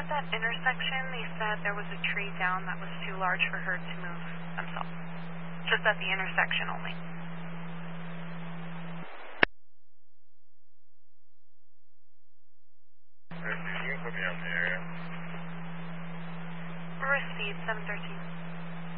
that intersection, they said there was a tree down that was too large for her to move themselves. Just at the intersection only. You can put me on the area. Received, 713.